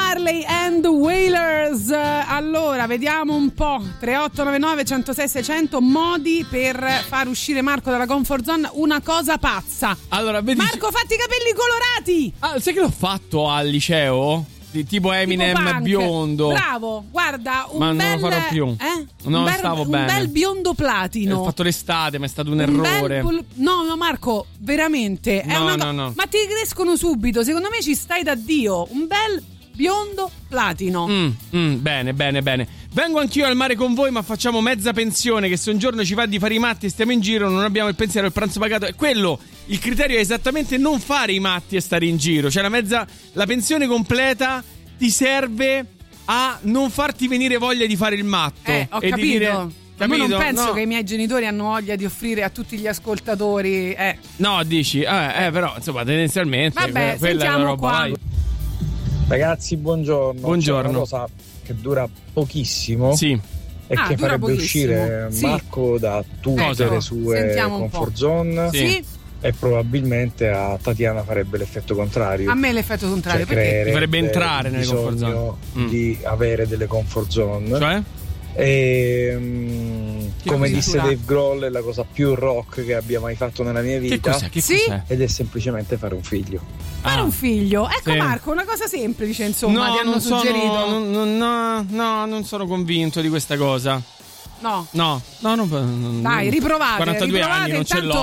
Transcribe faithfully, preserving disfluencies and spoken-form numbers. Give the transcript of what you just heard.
Marley and the Wailers. Allora, vediamo un po'. tre otto nove nove uno zero sei sei zero zero modi per far uscire Marco dalla comfort zone. Una cosa pazza. Allora, vedi... Marco, fatti i capelli colorati. Ah, sai che l'ho fatto al liceo? Tipo Eminem tipo biondo. Bravo, guarda, un ma bel, non lo farò più. Eh? Non un bel, stavo un bene. bel biondo platino. Ho fatto l'estate, ma è stato un, un errore. Bel, no, no, Marco, veramente. È no, una no, co- no. Ma ti crescono subito. Secondo me ci stai da Dio. Un bel biondo platino. Mm, mm, bene, bene, bene. Vengo anch'io al mare con voi, ma facciamo mezza pensione. Che se un giorno ci va di fare i matti e stiamo in giro, non abbiamo il pensiero del pranzo pagato. È quello. Il criterio è esattamente non fare i matti e stare in giro. Cioè la mezza, la pensione completa ti serve a non farti venire voglia di fare il matto. Eh, ho e capito. Di dire, Ma capito? non penso no. che i miei genitori hanno voglia di offrire a tutti gli ascoltatori. Eh. No, dici, eh, eh, però insomma, tendenzialmente Vabbè, que- quella è la sentiamo roba. qua. Vai. Ragazzi, buongiorno. Buongiorno. C'è una cosa che dura pochissimo. Sì. E Ah, che dura farebbe pochissimo. uscire Sì. Marco da tutte Cosa? le sue Sentiamo un comfort po'. zone. Sì. Sì? E probabilmente a Tatiana farebbe l'effetto contrario. A me l'effetto contrario. Cioè, perché? creerebbe Ti farebbe entrare il nelle comfort zone. bisogno Mm. di avere delle comfort zone. Cioè? E mm, Che come addirittura? disse Dave Grohl, è la cosa più rock che abbia mai fatto nella mia Che vita. cos'è? Che Sì? cos'è? Ed è semplicemente fare un figlio. Fare Ah. un figlio. Ecco Sì. Marco, una cosa semplice, insomma, No, ti hanno non suggerito. sono, non- non- no, no, non sono convinto di questa cosa. No. No, no, non, non Dai, riprovate. quarantadue riprovate, anni, non ce intanto l'ho.